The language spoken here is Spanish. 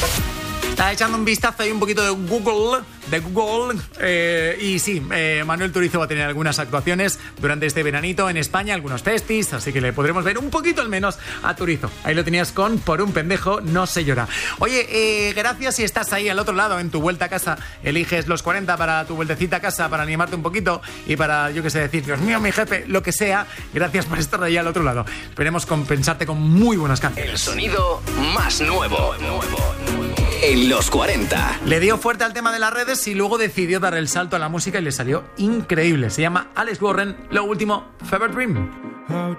Está echando un vistazo ahí un poquito de Google. Y sí, Manuel Turizo va a tener algunas actuaciones durante este veranito en España, algunos festis, así que le podremos ver un poquito al menos a Turizo. Ahí lo tenías con Por un pendejo no se llora. Oye, gracias si estás ahí al otro lado en tu vuelta a casa, eliges los 40 para tu vueltecita a casa, para animarte un poquito y para, yo qué sé, decir, Dios mío, mi jefe, lo que sea. Gracias por estar ahí al otro lado. Esperemos compensarte con muy buenas canciones. El sonido más nuevo. En los 40. Le dio fuerte al tema de las redes y luego decidió dar el salto a la música y le salió increíble. Se llama Alex Warren, lo último, Fever Dream. How